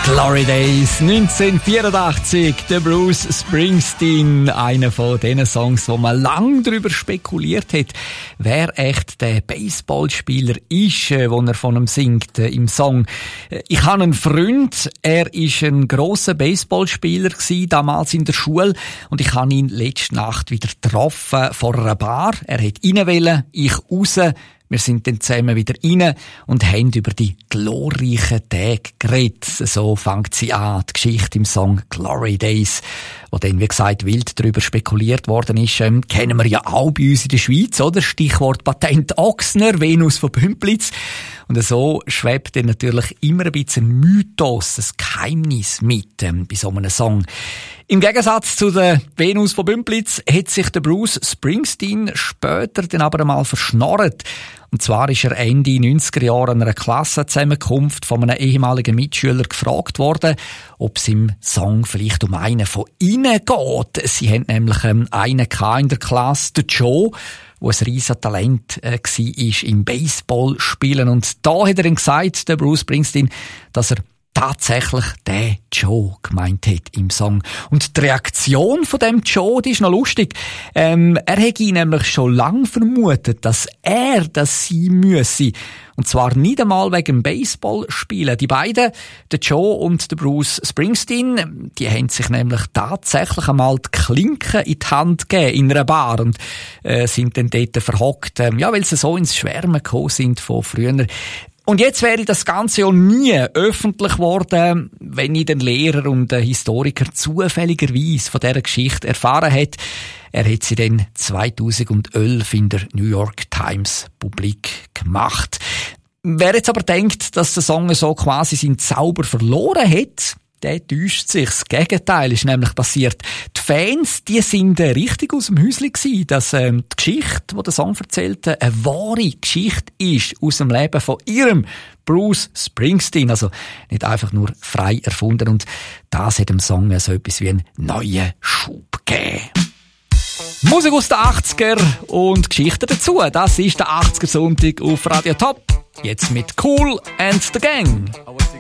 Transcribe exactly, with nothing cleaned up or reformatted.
Glory Days neunzehnhundertvierundachtzig, der Bruce Springsteen, einer von diesen Songs, wo man lange darüber spekuliert hat, wer echt der Baseballspieler ist, wo er von ihm singt äh, im Song. Ich habe einen Freund, er ist ein grosser Baseballspieler gewesen, damals in der Schule, und ich habe ihn letzte Nacht wieder getroffen vor einer Bar. Er hat rein wollen, ich raus. Wir sind dann zusammen wieder rein und haben über die glorreichen Tage geredet. So fängt sie an, die Geschichte im Song Glory Days, wo dann, wie gesagt, wild darüber spekuliert worden ist. Ähm, kennen wir ja auch bei uns in der Schweiz, oder? Stichwort Patent Ochsner, Venus von Bümplitz. Und so schwebt dann natürlich immer ein bisschen ein Mythos, ein Geheimnis mit ähm, bei so einem Song. Im Gegensatz zu der Venus von Bümplitz hat sich der Bruce Springsteen später dann aber einmal verschnorrt. Und zwar ist er Ende neunziger Jahre an einer Klassenzusammenkunft von einem ehemaligen Mitschüler gefragt worden, ob es im Song vielleicht um einen von ihnen geht. Sie haben nämlich ähm, einen in der Klasse, den Joe, der ein riesen Talent äh, war im Baseballspielen. Und da hat er dann gesagt, der Bruce Springsteen, dass er tatsächlich den Joe gemeint hat im Song. Und die Reaktion von dem Joe, die ist noch lustig. Ähm, er hätte ihn nämlich schon lange vermutet, dass er das sein müsse. Und zwar nicht einmal wegen dem Baseballspielen. Die beiden, der Joe und der Bruce Springsteen, die haben sich nämlich tatsächlich einmal die Klinke in die Hand gegeben in einer Bar und äh, sind dann dort verhockt, äh, ja, weil sie so ins Schwärmen gekommen sind von früher. Und jetzt wäre das Ganze ja nie öffentlich geworden, wenn nicht ein Lehrer und ein Historiker zufälligerweise von dieser Geschichte erfahren hat. Er hat sie dann zweitausendelf in der New York Times publik gemacht. Wer jetzt aber denkt, dass der Song so quasi seinen Zauber verloren hat, der täuscht sich. Das Gegenteil ist nämlich passiert. Die Fans, die sind äh, richtig aus dem Häuschen gewesen, dass ähm, die Geschichte, die der Song erzählte, eine wahre Geschichte ist aus dem Leben von ihrem Bruce Springsteen. Also nicht einfach nur frei erfunden. Und das hat dem Song so etwas wie einen neuen Schub gegeben. Musik aus den achtziger und Geschichten dazu. Das ist der achtziger Sonntag auf Radio Top. Jetzt mit Kool and the Gang.